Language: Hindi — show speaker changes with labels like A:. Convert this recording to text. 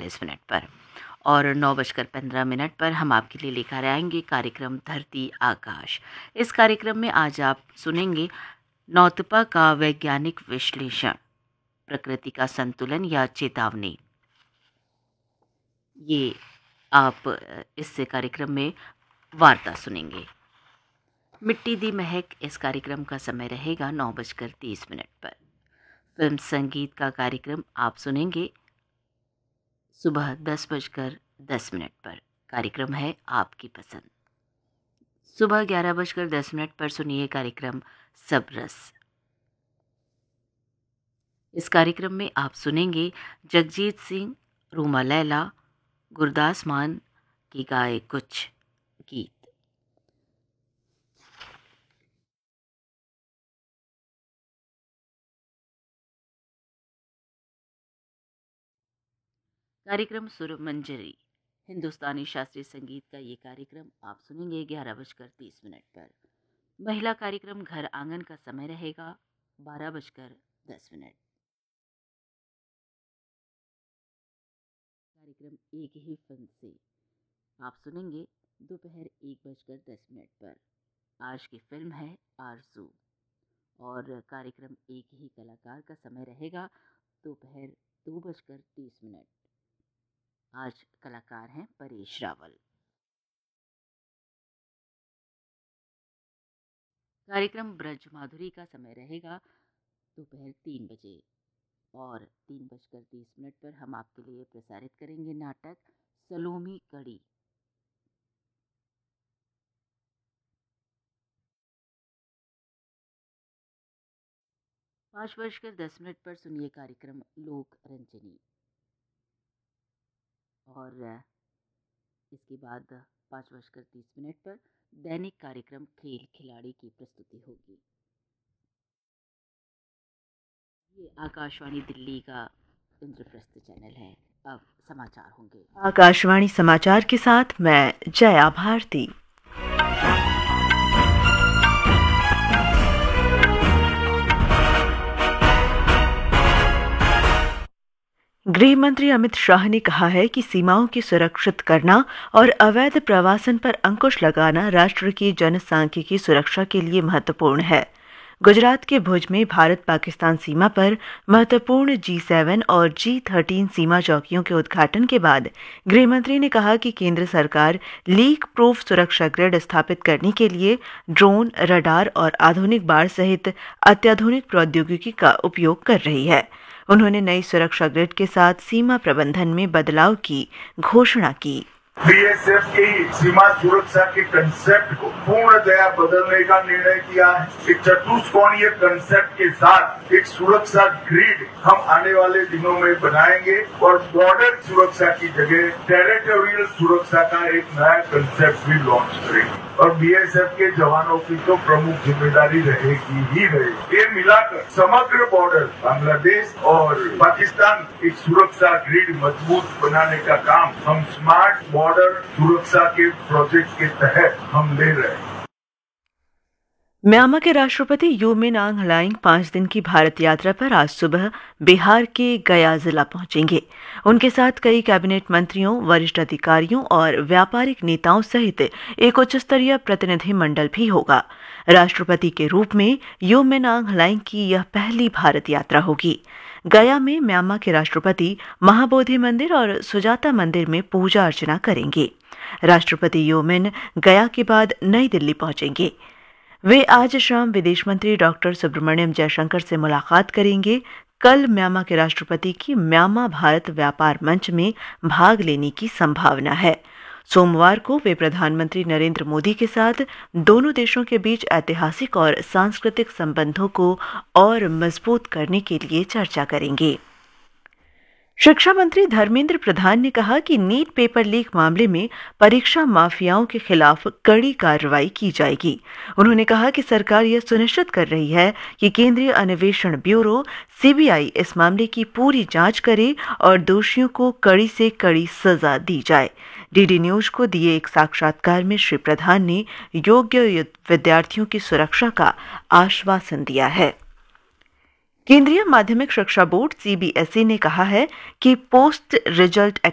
A: 5:40 पर और 9:15 पर हम आपके लिए लेकर आएंगे कार्यक्रम धरती आकाश। इस कार्यक्रम में आज आप सुनेंगे नौतपा का वैज्ञानिक विश्लेषण, प्रकृति का संतुलन या चेतावनी। ये आप इस कार्यक्रम में वार्ता सुनेंगे। मिट्टी दी महक, इस कार्यक्रम का समय रहेगा 9:30 पर। फिल्म संगीत का कार्यक्रम आप सुनेंगे सुबह 10:10 पर। कार्यक्रम है आपकी पसंद। सुबह 11:10 पर सुनिए कार्यक्रम सब रस। इस कार्यक्रम में आप सुनेंगे जगजीत सिंह, रूमा लैला, गुरदास मान की गाए कुछ गीत। कार्यक्रम सुर मंजरी, हिंदुस्तानी शास्त्रीय संगीत का ये कार्यक्रम आप सुनेंगे 11:30 पर। महिला कार्यक्रम घर आंगन का समय रहेगा 12:10। कार्यक्रम एक ही फिल्म से आप सुनेंगे दोपहर 1:10 पर। आज की फिल्म है आरज़ू और कार्यक्रम एक ही कलाकार का समय रहेगा दोपहर 2:30। आज कलाकार हैं परेश रावल। कार्यक्रम ब्रज माधुरी का समय रहेगा दोपहर 3 बजे और 3:30 पर हम आपके लिए प्रसारित करेंगे नाटक सलोमी कड़ी। पाँच बजकर 10 पर सुनिए कार्यक्रम लोक रंजनी और इसके बाद 5:30 पर दैनिक कार्यक्रम खेल खिलाड़ी की प्रस्तुति होगी। ये आकाशवाणी दिल्ली का इंद्रप्रस्थ चैनल है। अब समाचार होंगे।
B: आकाशवाणी समाचार के साथ मैं जया भारती। गृह मंत्री अमित शाह ने कहा है कि सीमाओं की सुरक्षित करना और अवैध प्रवासन पर अंकुश लगाना राष्ट्र की जनसांख्यिकी सुरक्षा के लिए महत्वपूर्ण है। गुजरात के भुज में भारत पाकिस्तान सीमा पर महत्वपूर्ण G7 और G13 सीमा चौकियों के उद्घाटन के बाद गृह मंत्री ने कहा कि केंद्र सरकार लीक प्रूफ सुरक्षा ग्रिड स्थापित करने के लिए ड्रोन, रडार और आधुनिक बाड़ सहित अत्याधुनिक प्रौद्योगिकी का उपयोग कर रही है। उन्होंने नई सुरक्षा ग्रिड के साथ सीमा प्रबंधन में बदलाव की घोषणा की।
C: बीएसएफ की सीमा सुरक्षा के कंसेप्ट को पूर्णतया बदलने का निर्णय किया है। एक चतुष्कोणीय कंसेप्ट के साथ एक सुरक्षा ग्रिड हम आने वाले दिनों में बनाएंगे और बॉर्डर सुरक्षा की जगह टेरिटोरियल सुरक्षा का एक नया कंसेप्ट भी लॉन्च करेंगे और बीएसएफ के जवानों की तो प्रमुख जिम्मेदारी रहेगी ही रहेगी। ये मिलाकर समग्र बॉर्डर बांग्लादेश और पाकिस्तान एक सुरक्षा ग्रिड मजबूत बनाने का काम हम स्मार्ट बॉर्डर सुरक्षा के प्रोजेक्ट के तहत हम ले रहे हैं।
B: म्यांमार के राष्ट्रपति यू मिन आंग हलाइंग 5 दिन की भारत यात्रा पर आज सुबह बिहार के गया जिला पहुंचेंगे। उनके साथ कई कैबिनेट मंत्रियों, वरिष्ठ अधिकारियों और व्यापारिक नेताओं सहित एक उच्च स्तरीय प्रतिनिधि मंडल भी होगा। राष्ट्रपति के रूप में यू मिन आंग हलाइंग की यह पहली भारत यात्रा होगी। गया में म्यांमार के राष्ट्रपति महाबोधि मंदिर और सुजाता मंदिर में पूजा अर्चना करेंगे। राष्ट्रपति यू मिन गया के बाद नई दिल्ली पहुंचेंगे। वे आज शाम विदेश मंत्री डॉक्टर सुब्रमण्यम जयशंकर से मुलाकात करेंगे। कल म्यांमार के राष्ट्रपति की म्यांमार भारत व्यापार मंच में भाग लेने की संभावना है। सोमवार को वे प्रधानमंत्री नरेंद्र मोदी के साथ दोनों देशों के बीच ऐतिहासिक और सांस्कृतिक संबंधों को और मजबूत करने के लिए चर्चा करेंगे। शिक्षा मंत्री धर्मेंद्र प्रधान ने कहा कि नीट पेपर लीक मामले में परीक्षा माफियाओं के खिलाफ कड़ी कार्रवाई की जाएगी। उन्होंने कहा कि सरकार यह सुनिश्चित कर रही है कि केंद्रीय अन्वेषण ब्यूरो सीबीआई इस मामले की पूरी जांच करे और दोषियों को कड़ी से कड़ी सजा दी जाए। डीडी न्यूज को दिए एक साक्षात्कार में श्री प्रधान ने योग्य विद्यार्थियों की सुरक्षा का आश्वासन दिया है। केंद्रीय माध्यमिक शिक्षा बोर्ड सीबीएसई ने कहा है कि पोस्ट रिजल्ट